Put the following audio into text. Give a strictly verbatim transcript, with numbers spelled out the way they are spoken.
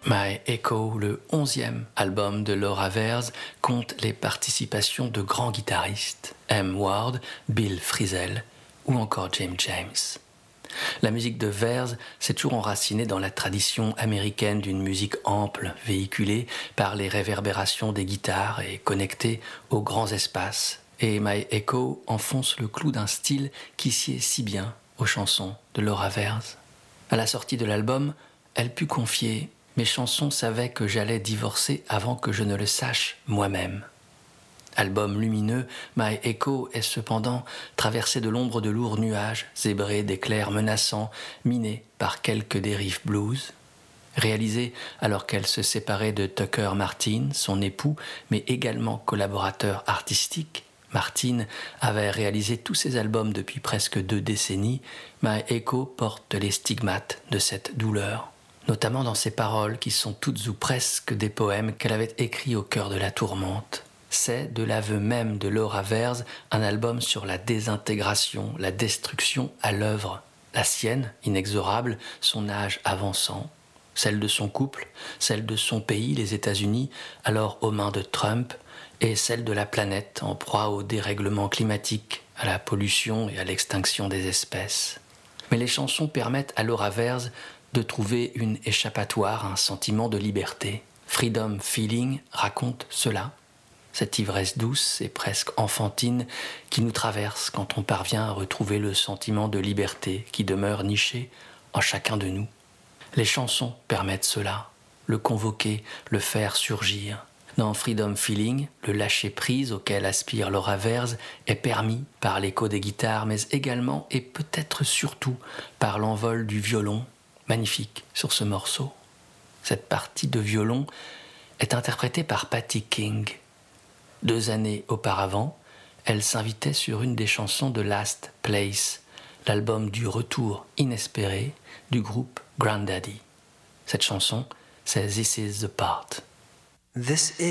My Echo, le onzième album de Laura Veirs, compte les participations de grands guitaristes, M. Ward, Bill Frisell ou encore Jim James. La musique de Veirs s'est toujours enracinée dans la tradition américaine d'une musique ample, véhiculée par les réverbérations des guitares et connectée aux grands espaces. Et My Echo enfonce le clou d'un style qui sied si bien aux chansons de Laura Veirs. À la sortie de l'album, elle put confier « Mes chansons savaient que j'allais divorcer avant que je ne le sache moi-même ». Album lumineux, My Echo est cependant traversé de l'ombre de lourds nuages, zébré d'éclairs menaçants, miné par quelques dérives blues. Réalisé alors qu'elle se séparait de Tucker Martin, son époux, mais également collaborateur artistique, Martin avait réalisé tous ses albums depuis presque deux décennies. My Echo porte les stigmates de cette douleur, notamment dans ses paroles qui sont toutes ou presque des poèmes qu'elle avait écrits au cœur de la tourmente. C'est, de l'aveu même de Laura Veirs, un album sur la désintégration, la destruction à l'œuvre. La sienne, inexorable, son âge avançant, celle de son couple, celle de son pays, les États-Unis, alors aux mains de Trump, et celle de la planète en proie au dérèglement climatique, à la pollution et à l'extinction des espèces. Mais les chansons permettent à Laura Veirs de trouver une échappatoire, un sentiment de liberté. Freedom Feeling raconte cela, cette ivresse douce et presque enfantine qui nous traverse quand on parvient à retrouver le sentiment de liberté qui demeure niché en chacun de nous. Les chansons permettent cela, le convoquer, le faire surgir. Dans Freedom Feeling, le lâcher-prise auquel aspire Laura Veirs est permis par l'écho des guitares, mais également et peut-être surtout par l'envol du violon, magnifique sur ce morceau. Cette partie de violon est interprétée par Patty King. Deux années auparavant, elle s'invitait sur une des chansons de Last Place, l'album du retour inespéré du groupe Grandaddy. Cette chanson, c'est This Is the Part. This